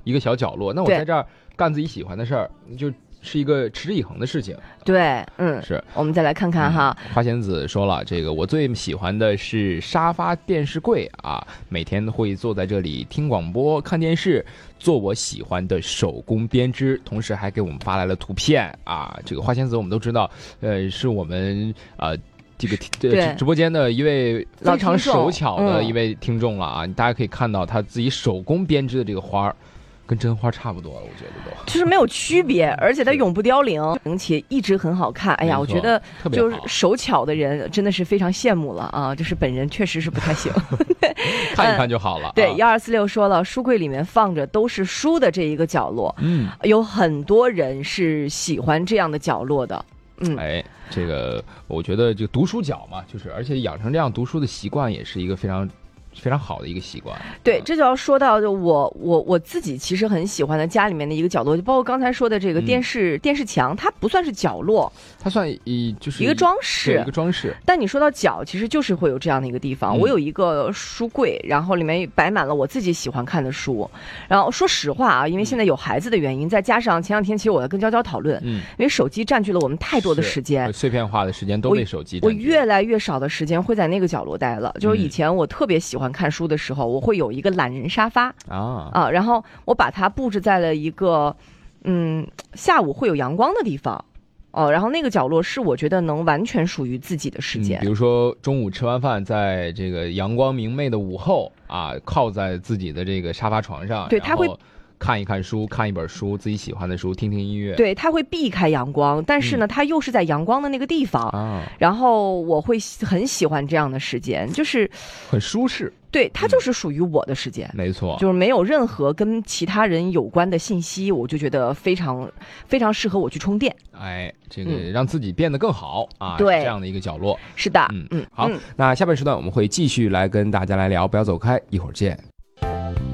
一个小角落，那我在这儿干自己喜欢的事儿，就是一个持之以恒的事情。 对， 是。 我们再来看看哈， 花仙子说了，这个我最喜欢的是沙发电视柜啊，每天会坐在这里听广播、看电视，做我喜欢的手工编织，同时还给我们发来了图片啊。这个花仙子我们都知道，是我们这个直播间的一位非常手巧的一位听众了啊，大家可以看到他自己手工编织的这个花儿。跟真花差不多了，我觉得就是没有区别，而且它永不凋零，而且一直很好看。哎呀，我觉得就是手巧的人真的是非常羡慕了啊！就是本人确实是不太行， 看一看就好了。 对，1246说了，书柜里面放着都是书的这一个角落，有很多人是喜欢这样的角落的。 这个我觉得这个读书角嘛，就是而且养成这样读书的习惯，也是一个非常好的一个习惯。 对，这就要说到我自己其实很喜欢的家里面的一个角落，就包括刚才说的这个电视墙，它不算是角落， 它算就是一个装饰， 一个装饰。 但你说到角，其实就是会有这样的一个地方。我有一个书柜，然后里面摆满了我自己喜欢看的书。然后说实话啊，因为现在有孩子的原因，再加上前两天其实我在跟娇娇讨论，因为手机占据了我们太多的时间， 碎片化的时间都被手机占据。 我越来越少的时间会在那个角落待了。就是以前我特别喜欢看书的时候，我会有一个懒人沙发然后我把它布置在了一个下午会有阳光的地方。然后那个角落是我觉得能完全属于自己的时间。 比如说中午吃完饭，在这个阳光明媚的午后啊，靠在自己的这个沙发床上， 对，他会看一看书，看一本书，自己喜欢的书，听听音乐。 对，它会避开阳光，但是呢，它又是在阳光的那个地方然后我会很喜欢这样的时间，就是很舒适。 对，它就是属于我的时间， 没错， 就是没有任何跟其他人有关的信息，我就觉得非常非常适合我去充电。 这个让自己变得更好对， 这样的一个角落。 是的， 好，那下半时段我们会继续来跟大家来聊，不要走开，一会儿见。